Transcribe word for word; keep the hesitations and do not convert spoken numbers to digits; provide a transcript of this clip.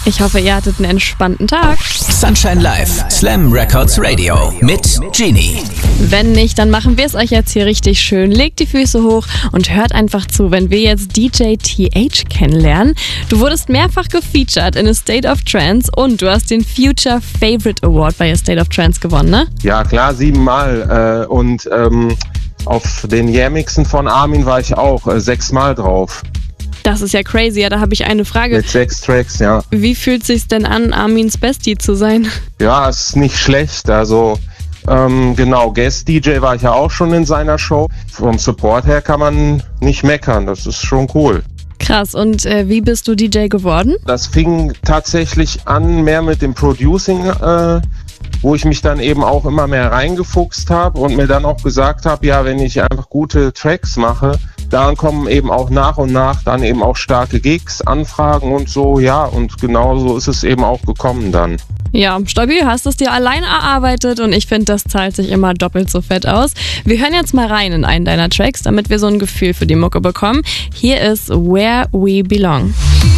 Ich hoffe, ihr hattet einen entspannten Tag. Sunshine Live, Slam Records Radio mit Genie. Wenn nicht, dann machen wir es euch jetzt hier richtig schön. Legt die Füße hoch und hört einfach zu, wenn wir jetzt D J T H kennenlernen. Du wurdest mehrfach gefeatured in A State of Trance und du hast den Future Favorite Award bei A State of Trance gewonnen, ne? Ja klar, siebenmal. Äh, und ähm, auf den Yamixen von Armin war ich auch äh, sechsmal drauf. Das ist ja crazy. Ja, da habe ich eine Frage. Mit sechs Tracks, ja. Wie fühlt es sich denn an, Armins Bestie zu sein? Ja, es ist nicht schlecht. Also ähm, genau, Guest-D J war ich ja auch schon in seiner Show. Vom Support her kann man nicht meckern. Das ist schon cool. Krass. Und äh, wie bist du D J geworden? Das fing tatsächlich an mehr mit dem Producing, äh, wo ich mich dann eben auch immer mehr reingefuchst habe und mir dann auch gesagt habe, ja, wenn ich einfach gute Tracks mache, dann kommen eben auch nach und nach dann eben auch starke Gigs, Anfragen und so, ja, und genau so ist es eben auch gekommen dann. Ja, stabil, hast es dir allein erarbeitet und ich finde, das zahlt sich immer doppelt so fett aus. Wir hören jetzt mal rein in einen deiner Tracks, damit wir so ein Gefühl für die Mucke bekommen. Hier ist Where We Belong.